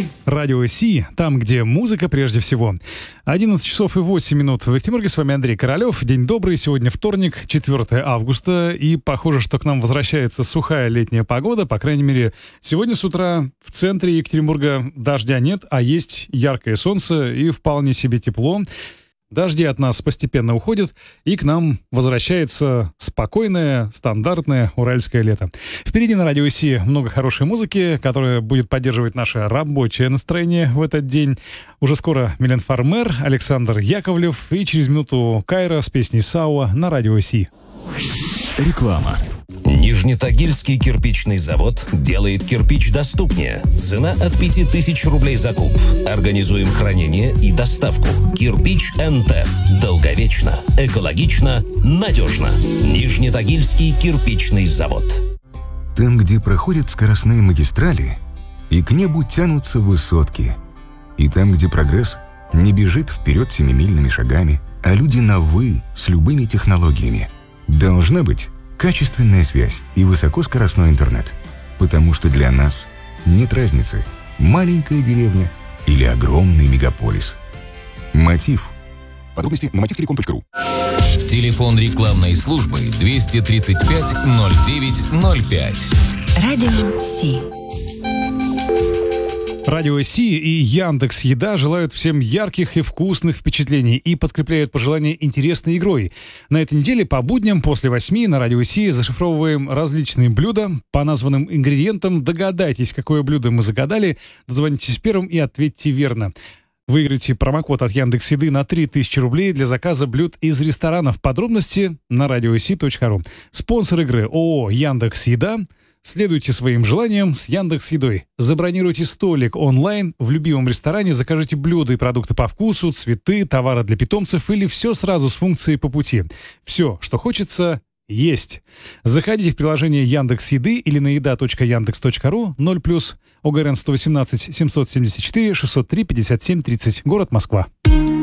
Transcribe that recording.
Радио Си, там, где музыка прежде всего. 11 часов и 8 минут в Екатеринбурге. С вами Андрей Королев. День добрый. Сегодня вторник, 4 августа. И похоже, что к нам возвращается сухая летняя погода. По крайней мере, сегодня с утра в центре Екатеринбурга дождя нет, а есть яркое солнце и вполне себе тепло. Дожди от нас постепенно уходят, и к нам возвращается спокойное, стандартное уральское лето. Впереди на Радио Си много хорошей музыки, которая будет поддерживать наше рабочее настроение в этот день. Уже скоро Милен Фармер, Александр Яковлев и через минуту Кайра с песней «Сауа» на Радио Си. Реклама. Нижнетагильский кирпичный завод делает кирпич доступнее. Цена от 5000 рублей за куб. Организуем хранение и доставку. Кирпич НТ. Долговечно, экологично, надежно. Нижнетагильский кирпичный завод. Там, где проходят скоростные магистрали, и к небу тянутся высотки. И там, где прогресс не бежит вперед семимильными шагами, а люди на «вы» с любыми технологиями. Должна быть качественная связь и высокоскоростной интернет. Потому что для нас нет разницы, маленькая деревня или огромный мегаполис. Мотив. Подробности на motivtelecom.ru. Телефон рекламной службы 235 09 05. Радио Си. Радио Си и Яндекс.Еда желают всем ярких и вкусных впечатлений и подкрепляют пожелания интересной игрой. На этой неделе по будням после 8 на Радио Си зашифровываем различные блюда. По названным ингредиентам догадайтесь, какое блюдо мы загадали, дозвонитесь первым и ответьте верно. Выиграйте промокод от Яндекс.Еды на 3000 рублей для заказа блюд из ресторанов. Подробности на radiosi.ru. Спонсор игры ООО «Яндекс.Еда». Следуйте своим желаниям с Яндекс.Едой. Забронируйте столик онлайн в любимом ресторане, закажите блюда и продукты по вкусу, цветы, товары для питомцев или все сразу с функцией по пути. Все, что хочется, есть. Заходите в приложение Яндекс.Еды или на еда.яндекс.ру 0+, ОГРН 118 774 603 57 30, город Москва.